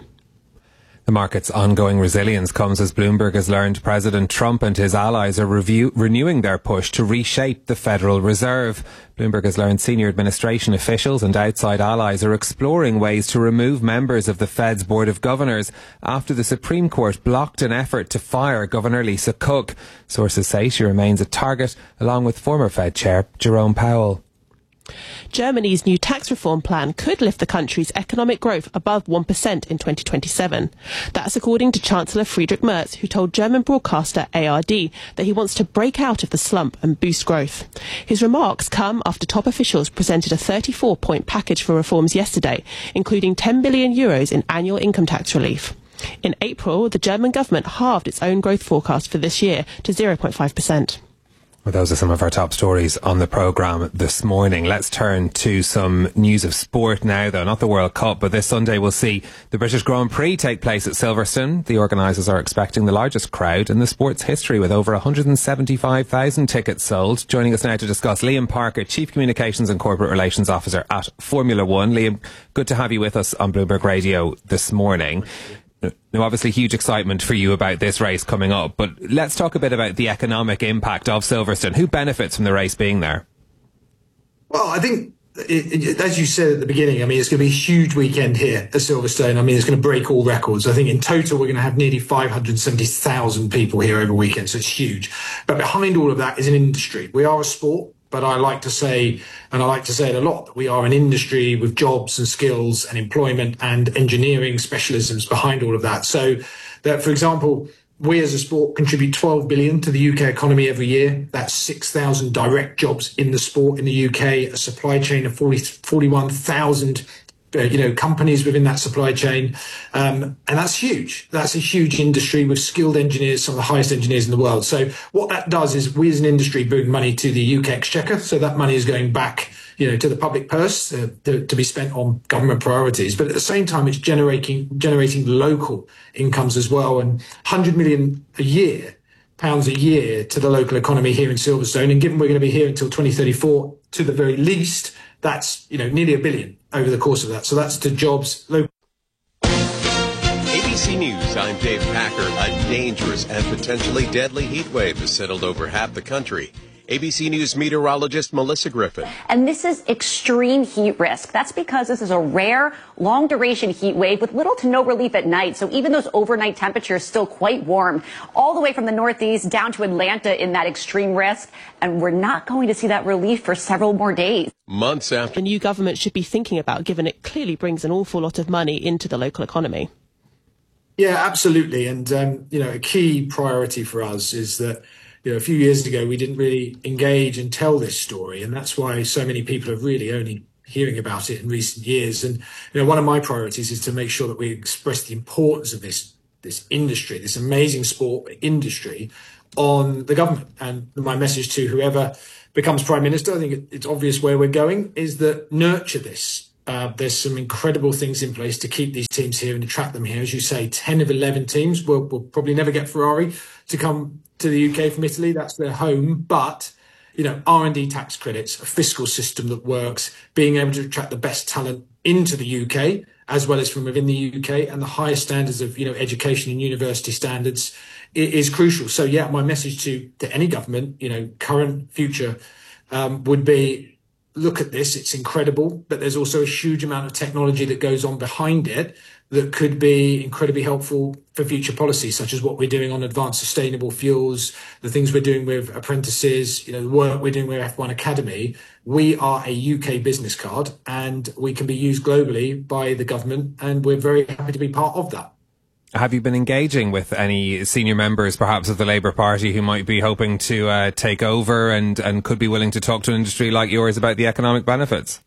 The market's ongoing resilience comes as Bloomberg has learned President Trump and his allies are review, renewing their push to reshape the Federal Reserve. Bloomberg has learned senior administration officials and outside allies are exploring ways to remove members of the Fed's Board of Governors after the Supreme Court blocked an effort to fire Governor Lisa Cook. Sources say she remains a target, along with former Fed Chair Jerome Powell. Germany's new tax reform plan could lift the country's economic growth above one percent in twenty twenty-seven. That's according to Chancellor Friedrich Merz, who told German broadcaster A R D that he wants to break out of the slump and boost growth. His remarks come after top officials presented a thirty-four point package for reforms yesterday, including ten billion euros in annual income tax relief. In April, the German government halved its own growth forecast for this year to zero point five percent. Well, those are some of our top stories on the programme this morning. Let's turn to some news of sport now, though. Not the World Cup, but this Sunday we'll see the British Grand Prix take place at Silverstone. The organisers are expecting the largest crowd in the sport's history, with over one hundred seventy-five thousand tickets sold. Joining us now to discuss, Liam Parker, Chief Communications and Corporate Relations Officer at Formula One. Liam, good to have you with us on Bloomberg Radio this morning. Now, obviously, huge excitement for you about this race coming up, but let's talk a bit about the economic impact of Silverstone. Who benefits from the race being there? Well, I think, it, it, as you said at the beginning, I mean, it's going to be a huge weekend here at Silverstone. I mean, it's going to break all records. I think in total, we're going to have nearly five hundred seventy thousand people here over the weekend, so it's huge. But behind all of that is an industry. We are a sport. But I like to say, and I like to say it a lot, that we are an industry with jobs and skills and employment and engineering specialisms behind all of that. So that, for example, we as a sport contribute twelve billion to the U K economy every year. That's six thousand direct jobs in the sport in the U K, a supply chain of forty, forty-one thousand Uh, you know, companies within that supply chain. Um, and that's huge. That's a huge industry with skilled engineers, some of the highest engineers in the world. So what that does is we as an industry bring money to the U K exchequer. So that money is going back, you know, to the public purse uh, to, to be spent on government priorities. But at the same time, it's generating, generating local incomes as well. And one hundred million a year, pounds a year to the local economy here in Silverstone. And given we're going to be here until twenty thirty-four, to the very least, that's, you know, nearly a billion over the course of that. So that's to jobs. Local. A B C News, I'm Dave Packer. A dangerous and potentially deadly heat wave has settled over half the country. A B C News meteorologist Melissa Griffin. And this is extreme heat risk. That's because this is a rare, long-duration heat wave with little to no relief at night. So even those overnight temperatures still quite warm, all the way from the Northeast down to Atlanta in that extreme risk. And we're not going to see that relief for several more days. Months after. The new government should be thinking about, given it clearly brings an awful lot of money into the local economy. Yeah, absolutely. And, um, you know, a key priority for us is that, you know, a few years ago, we didn't really engage and tell this story. And that's why so many people are really only hearing about it in recent years. And, you know, one of my priorities is to make sure that we express the importance of this, this industry, this amazing sport industry on the government. And my message to whoever becomes Prime Minister, I think it's obvious where we're going, is that nurture this. Uh, there's some incredible things in place to keep these teams here and attract them here. As you say, ten of eleven teams will will probably never get Ferrari to come to the U K from Italy. That's their home. But, you know, R and D tax credits, a fiscal system that works, being able to attract the best talent into the U K, as well as from within the U K, and the highest standards of, you know, education and university standards is crucial. So, yeah, my message to, to any government, you know, current, future, um, would be, look at this, it's incredible, but there's also a huge amount of technology that goes on behind it that could be incredibly helpful for future policy, such as what we're doing on advanced sustainable fuels, the things we're doing with apprentices, you know, the work we're doing with F one Academy. We are a U K business card and we can be used globally by the government, and we're very happy to be part of that. Have you been engaging with any senior members, perhaps, of the Labour Party who might be hoping to uh, take over and, and could be willing to talk to an industry like yours about the economic benefits?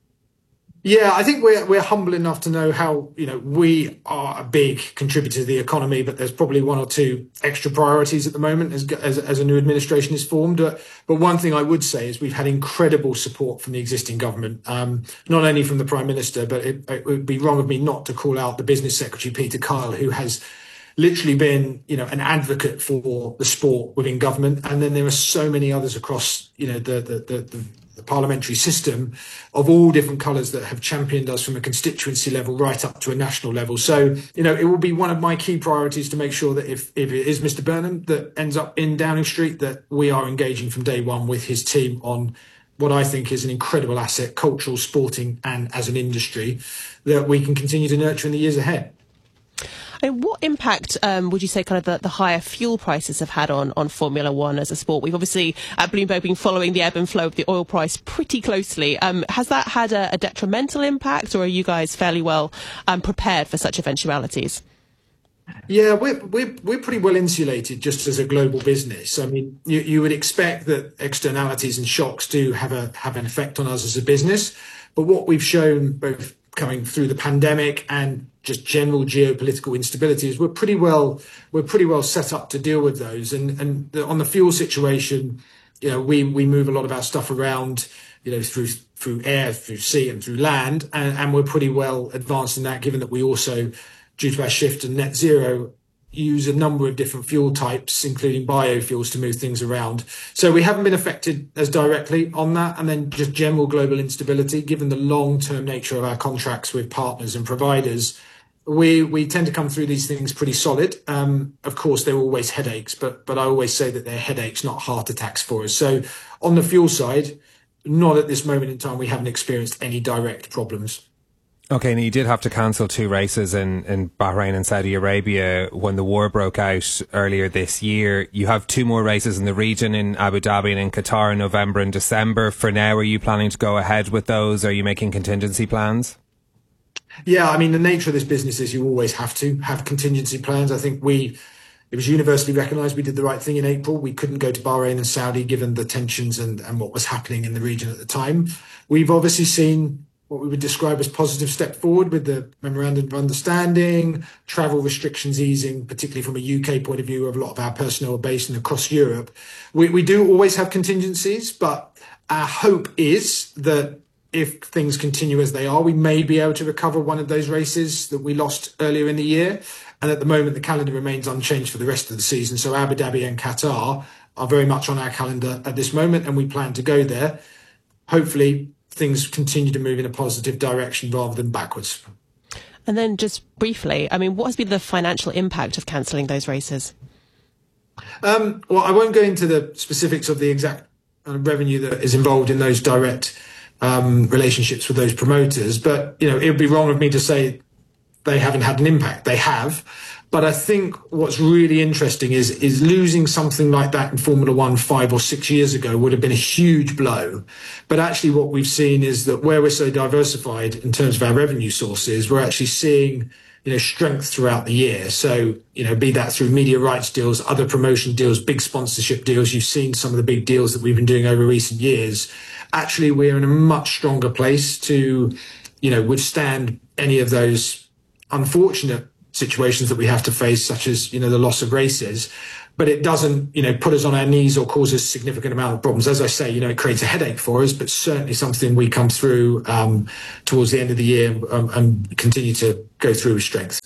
Yeah, I think we're we're humble enough to know how, you know, we are a big contributor to the economy, but there's probably one or two extra priorities at the moment as as, as a new administration is formed. Uh, but one thing I would say is we've had incredible support from the existing government, um, not only from the Prime Minister, but it, it would be wrong of me not to call out the Business Secretary, Peter Kyle, who has literally been, you know, an advocate for the sport within government. And then there are so many others across, you know, the the the, the the parliamentary system of all different colours that have championed us from a constituency level right up to a national level. So, you know, it will be one of my key priorities to make sure that if, if it is Mister Burnham that ends up in Downing Street, that we are engaging from day one with his team on what I think is an incredible asset, cultural, sporting, and as an industry that we can continue to nurture in the years ahead. And what impact um, would you say kind of the, the higher fuel prices have had on, on Formula One as a sport? We've obviously at Bloomberg been following the ebb and flow of the oil price pretty closely. Um, has that had a, a detrimental impact, or are you guys fairly well um, prepared for such eventualities? Yeah, we're, we're, we're pretty well insulated just as a global business. I mean, you, you would expect that externalities and shocks do have a have an effect on us as a business. But what we've shown both coming through the pandemic and just general geopolitical instabilities, we're pretty well we're pretty well set up to deal with those. And and the, on the fuel situation, you know, we we move a lot of our stuff around, you know, through through air, through sea, and through land, and, and we're pretty well advanced in that, given that we also, due to our shift to net zero, use a number of different fuel types, including biofuels, to move things around. So we haven't been affected as directly on that. And then just general global instability, given the long-term nature of our contracts with partners and providers, we we tend to come through these things pretty solid. Um, of course, there are always headaches, but but I always say that they're headaches, not heart attacks for us. So on the fuel side, not at this moment in time, we haven't experienced any direct problems. Okay, and you did have to cancel two races in, in Bahrain and Saudi Arabia when the war broke out earlier this year. You have two more races in the region, in Abu Dhabi and in Qatar, in November and December. For now, are you planning to go ahead with those? Are you making contingency plans? Yeah, I mean, the nature of this business is you always have to have contingency plans. I think we, it was universally recognised we did the right thing in April. We couldn't go to Bahrain and Saudi given the tensions and, and what was happening in the region at the time. We've obviously seen what we would describe as positive step forward with the memorandum of understanding, travel restrictions easing, particularly from a U K point of view, of a lot of our personnel are based in across Europe. We, we do always have contingencies, but our hope is that if things continue as they are, we may be able to recover one of those races that we lost earlier in the year. And at the moment, the calendar remains unchanged for the rest of the season. So Abu Dhabi and Qatar are very much on our calendar at this moment, and we plan to go there. Hopefully, things continue to move in a positive direction rather than backwards. And then just briefly, I mean, what has been the financial impact of cancelling those races? Um, well, I won't go into the specifics of the exact uh, revenue that is involved in those direct um, relationships with those promoters, but, you know, it would be wrong of me to say they haven't had an impact. They have. But I think what's really interesting is is losing something like that in Formula One five or six years ago would have been a huge blow. But actually what we've seen is that where we're so diversified in terms of our revenue sources, we're actually seeing, you know, strength throughout the year. So, you know, be that through media rights deals, other promotion deals, big sponsorship deals. You've seen some of the big deals that we've been doing over recent years. Actually, we're in a much stronger place to, you know, withstand any of those unfortunate situations that we have to face, such as, you know, the loss of races, but it doesn't, you know, put us on our knees or cause us a significant amount of problems. As I say, you know, it creates a headache for us, but certainly something we come through um, towards the end of the year um, and continue to go through with strength.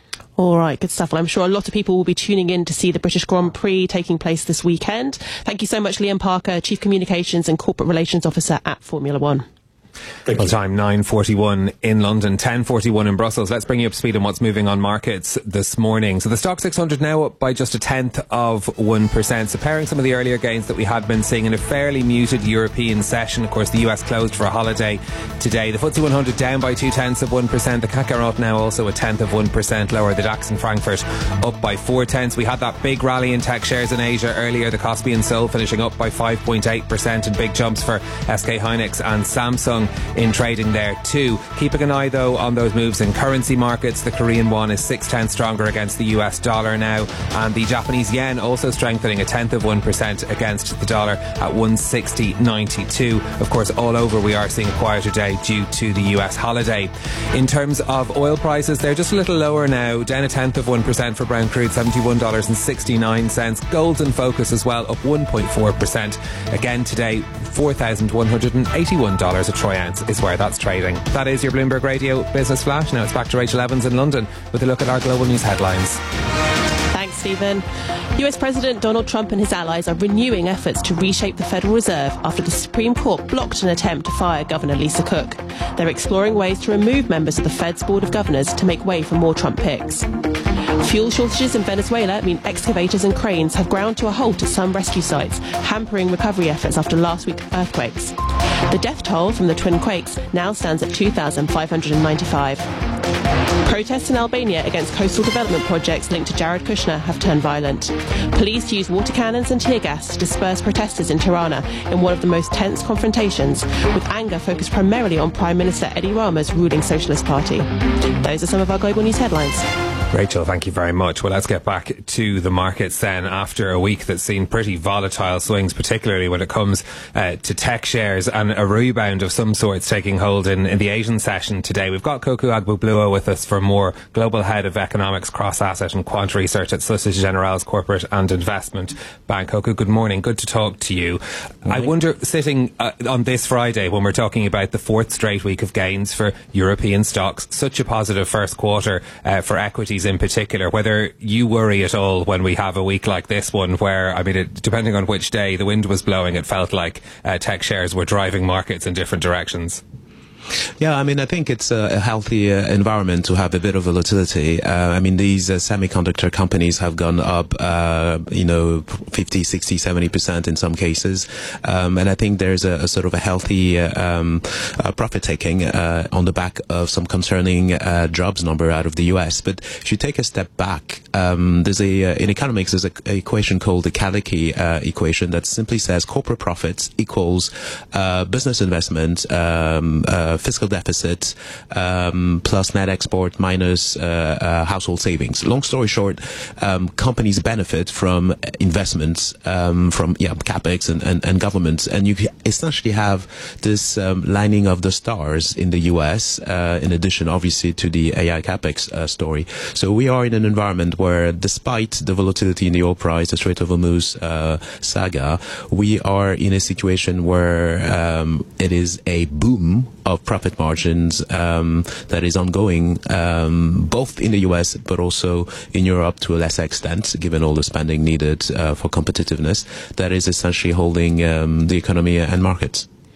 All right, good stuff. Well, I'm sure a lot of people will be tuning in to see the British Grand Prix taking place this weekend. Thank you so much, Liam Parker, Chief Communications and Corporate Relations Officer at Formula One. Well, time nine forty-one in London, ten forty-one in Brussels. Let's bring you up to speed on what's moving on markets this morning. So the Stock six hundred now up by just a tenth of one percent. So pairing some of the earlier gains that we had been seeing in a fairly muted European session. Of course, the U S closed for a holiday today. The F T S E one hundred down by two tenths of one percent. The C A C forty now also a tenth of one percent lower. The DAX in Frankfurt up by four tenths. We had that big rally in tech shares in Asia earlier. The Kospi and Seoul finishing up by five point eight percent and big jumps for S K Hynix and Samsung in trading there too. Keeping an eye though on those moves in currency markets. The Korean won is six tenths stronger against the U S dollar now, and the Japanese yen also strengthening a tenth of one percent against the dollar at one sixty ninety-two. Of course, all over we are seeing a quieter day due to the U S holiday. In terms of oil prices, they're just a little lower now, down a tenth of one percent for Brent crude, seventy-one dollars and sixty-nine cents. Gold's in focus as well, up one point four percent. Again today, four thousand one hundred eighty-one dollars a troy ounce is where that's trading. That is your Bloomberg Radio Business Flash. Now it's back to Rachel Evans in London with a look at our global news headlines. Thanks, Stephen. U S President Donald Trump and his allies are renewing efforts to reshape the Federal Reserve after the Supreme Court blocked an attempt to fire Governor Lisa Cook. They're exploring ways to remove members of the Fed's Board of Governors to make way for more Trump picks. Fuel shortages in Venezuela mean excavators and cranes have ground to a halt at some rescue sites, hampering recovery efforts after last week's earthquakes. The death toll from the twin quakes now stands at two thousand five hundred ninety-five. Protests in Albania against coastal development projects linked to Jared Kushner have turned violent. Police used water cannons and tear gas to disperse protesters in Tirana in one of the most tense confrontations, with anger focused primarily on Prime Minister Edi Rama's ruling Socialist Party. Those are some of our global news headlines. Rachel, thank you very much. Well, let's get back to the markets then after a week that's seen pretty volatile swings, particularly when it comes uh, to tech shares, and a rebound of some sorts taking hold in, in the Asian session today. We've got Koku Agbogluo with us for more, Global Head of Economics, Cross-Asset and Quant Research at Societe Generale's Corporate and Investment Bank. Koku, good morning. Good to talk to you. Morning. I wonder, sitting uh, on this Friday when we're talking about the fourth straight week of gains for European stocks, such a positive first quarter uh, for equities in particular, whether you worry at all when we have a week like this one where, I mean, it, depending on which day the wind was blowing, it felt like uh, tech shares were driving markets in different directions. Yeah, I mean, I think it's a healthy uh, environment to have a bit of volatility. Uh, I mean, these uh, semiconductor companies have gone up, uh, you know, fifty, sixty, seventy percent in some cases. Um, and I think there's a, a sort of a healthy uh, um, uh, profit taking uh, on the back of some concerning uh, jobs number out of the U S. But if you take a step back, um, there's a, uh, in economics, there's a, a equation called the Kalicki uh, equation that simply says corporate profits equals uh, business investment, um, uh, fiscal deficit, um, plus net export minus uh, uh, household savings. Long story short, um, companies benefit from investments um, from yeah capex and, and, and governments, and you essentially have this um, lining of the stars in the U S. Uh, in addition, obviously, to the A I capex uh, story. So we are in an environment where, despite the volatility in the oil price, the Strait of Hormuz uh, saga, we are in a situation where um, it is a boom of profit margins um, that is ongoing, um, both in the U S but also in Europe to a lesser extent, given all the spending needed uh, for competitiveness, that is essentially holding um, the economy and markets.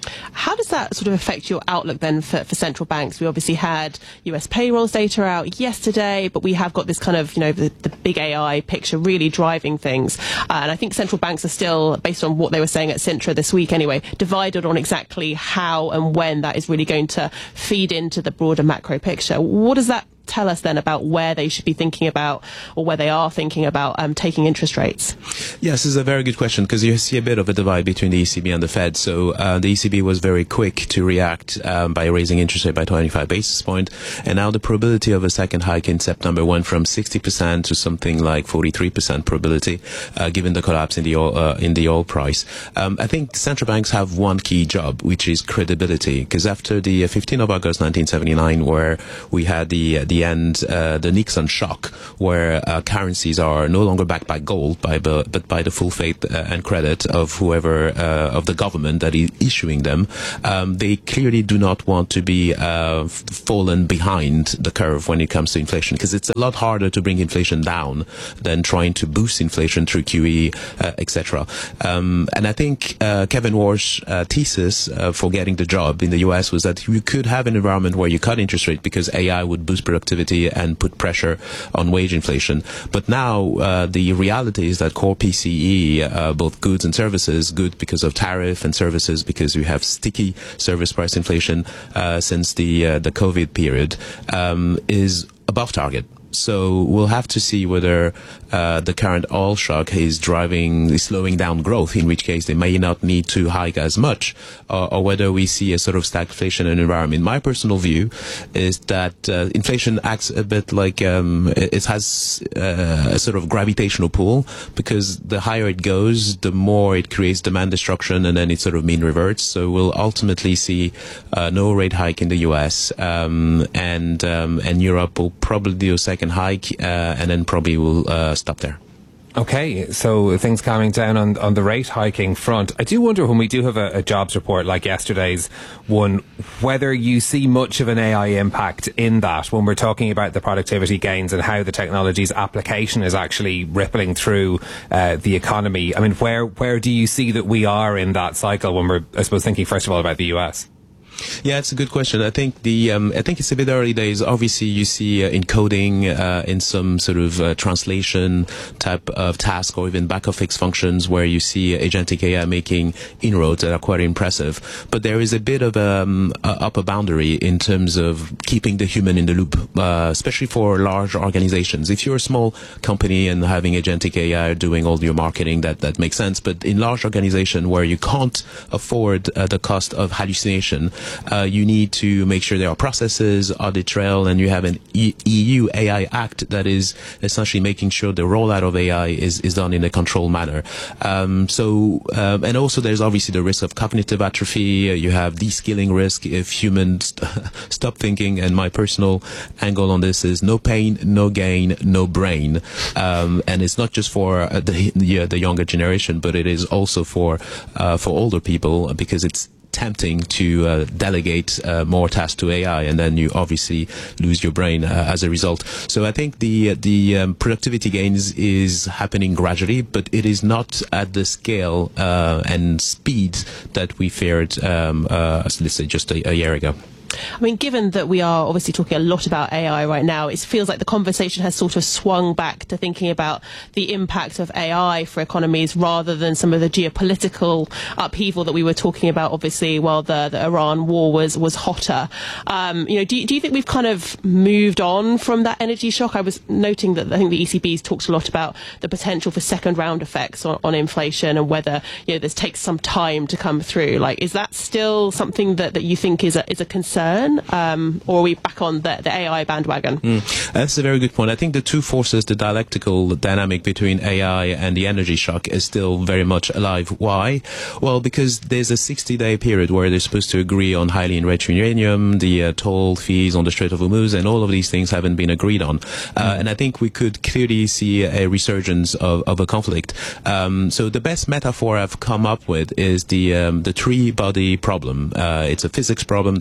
How does that sort of affect your outlook then for, for central banks? We obviously had U S payrolls data out yesterday, but we have got this kind of, you know, the, the big A I picture really driving things. Uh, and I think central banks are still, based on what they were saying at Sintra this week anyway, divided on exactly how and when that is really going to feed into the broader macro picture. What does that tell us then about where they should be thinking about, or where they are thinking about um, taking interest rates? Yes, this is a very good question, because you see a bit of a divide between the E C B and the Fed. So uh, the E C B was very quick to react um, by raising interest rate by twenty-five basis points, and now the probability of a second hike in September went from sixty percent to something like forty-three percent probability, uh, given the collapse in the oil, uh, in the oil price. Um, I think central banks have one key job, which is credibility, because after the fifteenth of August nineteen seventy-nine, where we had the the end, uh, the Nixon shock, where uh, currencies are no longer backed by gold, by, but by the full faith uh, and credit of whoever, uh, of the government that is issuing them, um, they clearly do not want to be uh, fallen behind the curve when it comes to inflation, because it's a lot harder to bring inflation down than trying to boost inflation through Q E, uh, et cetera. Um, and I think uh, Kevin Warsh's uh, thesis uh, for getting the job in the U S was that you could have an environment where you cut interest rate because A I would boost productivity and put pressure on wage inflation. But now uh, the reality is that core P C E, uh, both goods and services, good because of tariff, and services because we have sticky service price inflation uh, since the uh, the COVID period, um, is above target. So we'll have to see whether uh, the current oil shock is driving, is slowing down growth, in which case they may not need to hike as much, uh, or whether we see a sort of stagflation environment. My personal view is that uh, inflation acts a bit like um, it, it has uh, a sort of gravitational pull, because the higher it goes, the more it creates demand destruction, and then it sort of mean reverts. So we'll ultimately see uh, no rate hike in the U S, um, and um, and Europe will probably do a second hike, uh, and then probably will uh, stop there. Okay, so things calming down on, on the rate hiking front. I do wonder, when we do have a, a jobs report like yesterday's one, whether you see much of an A I impact in that, when we're talking about the productivity gains and how the technology's application is actually rippling through uh, the economy. I mean, where where do you see that we are in that cycle, when we're, I suppose, thinking first of all about the U S? Yeah, it's a good question. I think the um, I think it's a bit early days. Obviously, you see uh, in coding, uh, in some sort of uh, translation type of task, or even back office functions, where you see agentic A I making inroads that are quite impressive. But there is a bit of um, a upper boundary in terms of keeping the human in the loop, uh, especially for large organizations. If you're a small company and having agentic A I doing all your marketing, that that makes sense. But in large organization where you can't afford uh, the cost of hallucination, Uh, you need to make sure there are processes, audit trail, and you have an E U A I Act that is essentially making sure the rollout of A I is, is done in a controlled manner. Um, so, um, and also there's obviously the risk of cognitive atrophy. You have de-skilling risk if humans stop thinking. And my personal angle on this is no pain, no gain, no brain. Um, and it's not just for uh, the, the, the younger generation, but it is also for, uh, for older people, because it's tempting to uh, delegate uh, more tasks to A I, and then you obviously lose your brain uh, as a result. So I think the the um, productivity gains is happening gradually, but it is not at the scale uh, and speed that we feared, um, uh, let's say, just a, a year ago. I mean, given that we are obviously talking a lot about A I right now, it feels like the conversation has sort of swung back to thinking about the impact of A I for economies, rather than some of the geopolitical upheaval that we were talking about, obviously, while the, the Iran war was, was hotter. Um, you know, do, do you think we've kind of moved on from that energy shock? I was noting that I think the E C B's talked a lot about the potential for second round effects on, on inflation, and whether, you know, this takes some time to come through. Like, is that still something that, that you think is a, is a concern? Um, or are we back on the, the A I bandwagon? Mm. That's a very good point. I think the two forces, the dialectical dynamic between A I and the energy shock, is still very much alive. Why? Well, because there's a sixty-day period where they're supposed to agree on highly enriched uranium, the uh, toll fees on the Strait of Hormuz, and all of these things haven't been agreed on. Uh, mm. And I think we could clearly see a resurgence of, of a conflict. Um, so the best metaphor I've come up with is the um, the three-body problem. Uh, it's a physics problem that Newton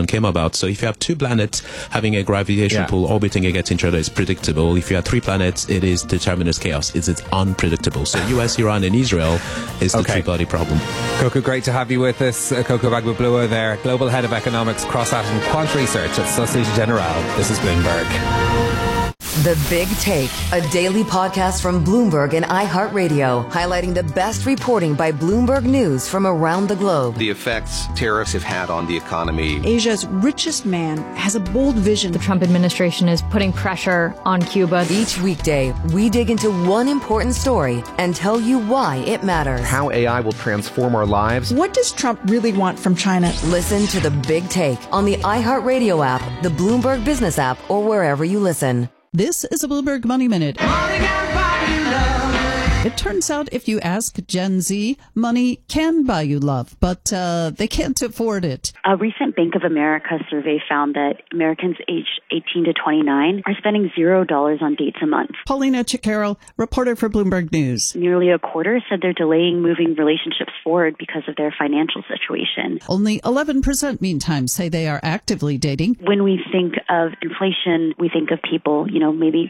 came about. So if you have two planets having a gravitational Yeah. pull orbiting against each other, it's predictable. If you have three planets, it is determinist chaos. It's, it's unpredictable. So U S, Iran, and Israel is the Okay. three-body problem. Coco, great to have you with us. Uh, Coco Bagbablua there, Global Head of Economics, Crossat and Quant Research at Societe Generale. This is Bloomberg. The Big Take, a daily podcast from Bloomberg and iHeartRadio, highlighting the best reporting by Bloomberg News from around the globe. The effects tariffs have had on the economy. Asia's richest man has a bold vision. The Trump administration is putting pressure on Cuba. Each weekday, we dig into one important story and tell you why it matters. How A I will transform our lives. What does Trump really want from China? Listen to The Big Take on the iHeartRadio app, the Bloomberg Business app, or wherever you listen. This is a Bloomberg Money Minute. It turns out if you ask Gen Z, money can buy you love, but uh, they can't afford it. A recent Bank of America survey found that Americans aged eighteen to twenty-nine are spending zero dollars on dates a month. Paulina Chicaro, reporter for Bloomberg News. Nearly a quarter said they're delaying moving relationships forward because of their financial situation. Only eleven percent, meantime, say they are actively dating. When we think of inflation, we think of people, you know, maybe